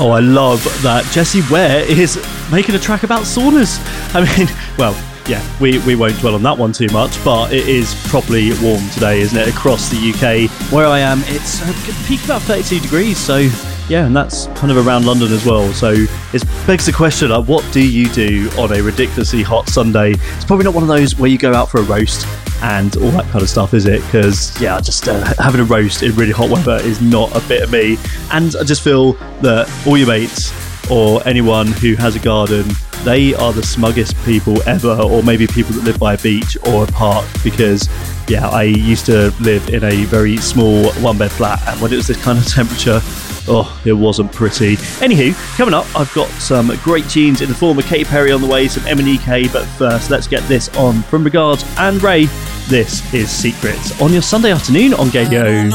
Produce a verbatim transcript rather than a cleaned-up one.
Oh, I love that Jessie Ware is making a track about saunas. I mean, well, yeah, we, we won't dwell on that one too much, but it is properly warm today, isn't it, across the U K. Where I am, it's uh, peak about thirty-two degrees, so yeah, and that's kind of around London as well. So it begs the question, like, what do you do on a ridiculously hot Sunday? It's probably not one of those where you go out for a roast and all that kind of stuff, is it? Because, yeah, just uh, having a roast in really hot weather is not a bit of me. And I just feel that all your mates or anyone who has a garden, they are the smuggest people ever, or maybe people that live by a beach or a park, because, yeah, I used to live in a very small one-bed flat, and when it was this kind of temperature, oh, it wasn't pretty. Anywho, coming up, I've got some great tunes in the form of Katy Perry on the way, some M and E K, but first, let's get this on from Regards and Ray. This is Secrets on your Sunday afternoon on Gadio.